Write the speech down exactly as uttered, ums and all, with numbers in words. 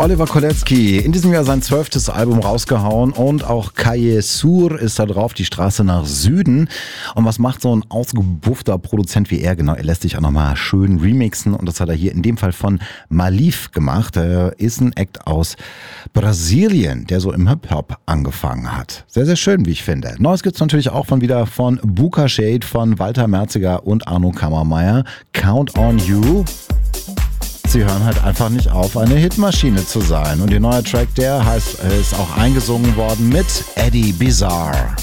Oliver Kolecki, in diesem Jahr sein zwölftes Album rausgehauen und auch Calle Sur ist da drauf, die Straße nach Süden. Und was macht so ein ausgebuffter Produzent wie er? Genau, er lässt sich auch nochmal schön remixen und das hat er hier in dem Fall von Malif gemacht. Er ist ein Act aus Brasilien, der so im Hip-Hop angefangen hat. Sehr, sehr schön, wie ich finde. Neues gibt's natürlich auch von wieder von Buka Shade, von Walter Merziger und Arno Kammermeier. Count on You. Sie hören halt einfach nicht auf, eine Hitmaschine zu sein. Und der neue Track, der heißt, ist auch eingesungen worden mit Eddie Bizarre.